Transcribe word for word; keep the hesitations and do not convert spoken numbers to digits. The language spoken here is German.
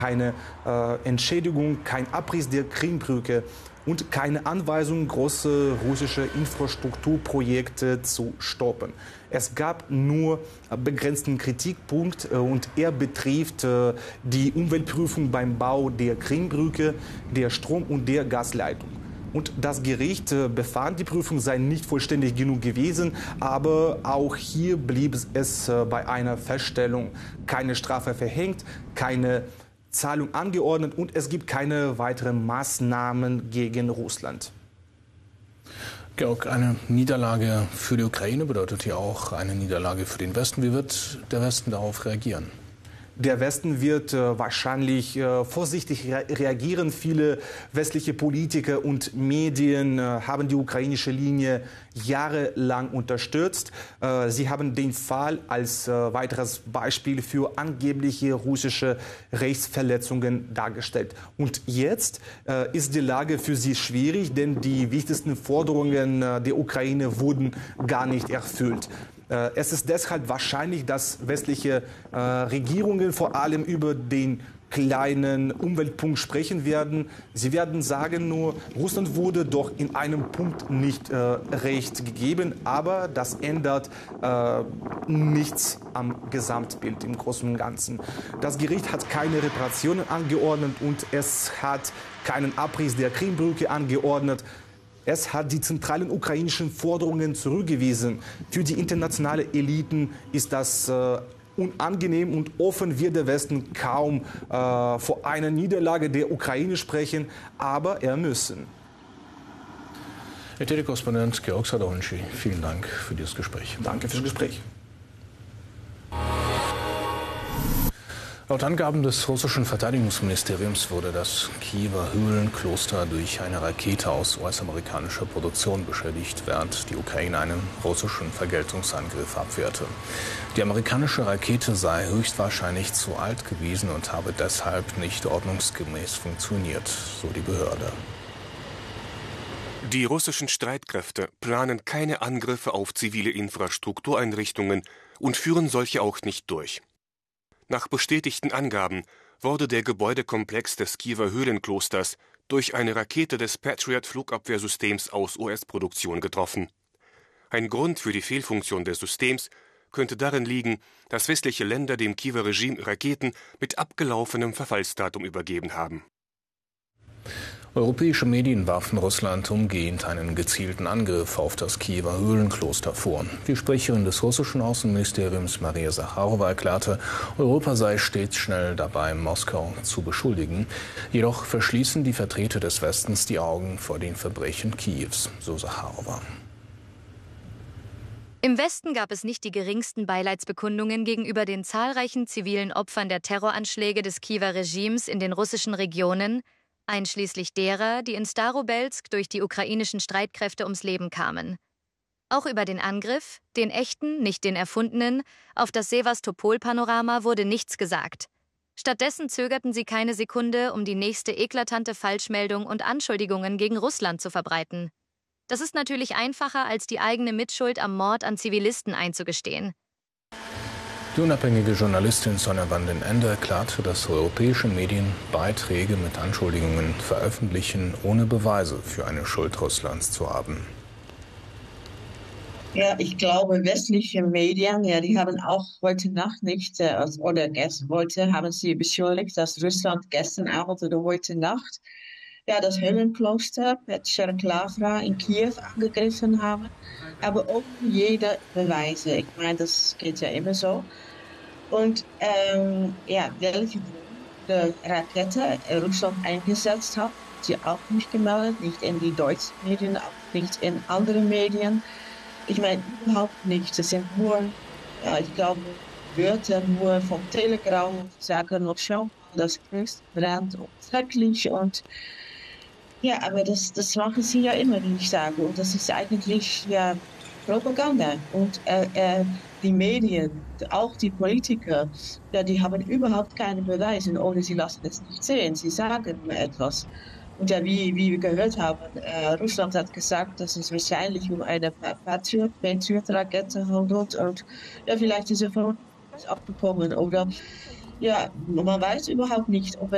keine äh, Entschädigung, kein Abriss der Krimbrücke und keine Anweisung, große russische Infrastrukturprojekte zu stoppen. Es gab nur begrenzten Kritikpunkt äh, und er betrifft äh, die Umweltprüfung beim Bau der Krimbrücke, der Strom- und der Gasleitung. Und das Gericht äh, befand, die Prüfung sei nicht vollständig genug gewesen, aber auch hier blieb es äh, bei einer Feststellung. Keine Strafe verhängt, keine Zahlung angeordnet und es gibt keine weiteren Maßnahmen gegen Russland. Georg, eine Niederlage für die Ukraine bedeutet ja auch eine Niederlage für den Westen. Wie wird der Westen darauf reagieren? Der Westen wird äh, wahrscheinlich äh, vorsichtig rea reagieren. Viele westliche Politiker und Medien äh, haben die ukrainische Linie jahrelang unterstützt. Äh, sie haben den Fall als äh, weiteres Beispiel für angebliche russische Rechtsverletzungen dargestellt. Und jetzt äh, ist die Lage für sie schwierig, denn die wichtigsten Forderungen äh, der Ukraine wurden gar nicht erfüllt. Es ist deshalb wahrscheinlich, dass westliche äh, Regierungen vor allem über den kleinen Umweltpunkt sprechen werden. Sie werden sagen nur, Russland wurde doch in einem Punkt nicht äh, recht gegeben, aber das ändert äh, nichts am Gesamtbild im Großen und Ganzen. Das Gericht hat keine Reparationen angeordnet und es hat keinen Abriss der Krimbrücke angeordnet. Es hat die zentralen ukrainischen Forderungen zurückgewiesen. Für die internationale Eliten ist das äh, unangenehm und offen wird der Westen kaum äh, vor einer Niederlage der Ukraine sprechen, aber er müssen. Herr T D-Korrespondent Georg Sadonci, vielen Dank für dieses Gespräch. Danke fürs Gespräch. Laut Angaben des russischen Verteidigungsministeriums wurde das Kiewer Höhlenkloster durch eine Rakete aus U S-amerikanischer Produktion beschädigt, während die Ukraine einen russischen Vergeltungsangriff abwehrte. Die amerikanische Rakete sei höchstwahrscheinlich zu alt gewesen und habe deshalb nicht ordnungsgemäß funktioniert, so die Behörde. Die russischen Streitkräfte planen keine Angriffe auf zivile Infrastruktureinrichtungen und führen solche auch nicht durch. Nach bestätigten Angaben wurde der Gebäudekomplex des Kiewer Höhlenklosters durch eine Rakete des Patriot-Flugabwehrsystems aus U S-Produktion getroffen. Ein Grund für die Fehlfunktion des Systems könnte darin liegen, dass westliche Länder dem Kiewer Regime Raketen mit abgelaufenem Verfallsdatum übergeben haben. Europäische Medien warfen Russland umgehend einen gezielten Angriff auf das Kiewer Höhlenkloster vor. Die Sprecherin des russischen Außenministeriums Maria Sacharowa erklärte, Europa sei stets schnell dabei, Moskau zu beschuldigen. Jedoch verschließen die Vertreter des Westens die Augen vor den Verbrechen Kiews, so Sacharowa. Im Westen gab es nicht die geringsten Beileidsbekundungen gegenüber den zahlreichen zivilen Opfern der Terroranschläge des Kiewer Regimes in den russischen Regionen, einschließlich derer, die in Starobelsk durch die ukrainischen Streitkräfte ums Leben kamen. Auch über den Angriff, den echten, nicht den erfundenen, auf das Sewastopol-Panorama wurde nichts gesagt. Stattdessen zögerten sie keine Sekunde, um die nächste eklatante Falschmeldung und Anschuldigungen gegen Russland zu verbreiten. Das ist natürlich einfacher, als die eigene Mitschuld am Mord an Zivilisten einzugestehen. Die unabhängige Journalistin Sonja van den Ende erklärte, dass europäische Medien Beiträge mit Anschuldigungen veröffentlichen, ohne Beweise für eine Schuld Russlands zu haben. Ja, ich glaube, westliche Medien, ja, die haben auch heute Nacht nicht, äh, oder gestern, heute haben sie beschuldigt, dass Russland gestern Abend oder heute Nacht ja, das Höhlenkloster Petr Klavra in Kiew angegriffen haben, aber ohne jede Beweise. Ich meine, das geht ja immer so. Und ähm, ja, welche die Rakete Russland eingesetzt hat, sie auch nicht gemeldet, nicht in die deutschen Medien, auch nicht in andere Medien. Ich meine, überhaupt nicht. Das sind nur, ja, ich glaube, Wörter nur vom Telegram, sagen noch schon, das Christ brennt und schrecklich und ja, aber das, das machen sie ja immer, wie ich sage. Und das ist eigentlich ja Propaganda. Und äh, äh, die Medien, auch die Politiker, ja, die haben überhaupt keine Beweise oder sie lassen es nicht sehen. Sie sagen nur etwas. Und ja, wie, wie wir gehört haben, äh, Russland hat gesagt, dass es wahrscheinlich um eine Patriot, Patriot-Rakete handelt. Und ja, vielleicht ist er von uns abgekommen. Oder ja, man weiß überhaupt nicht, ob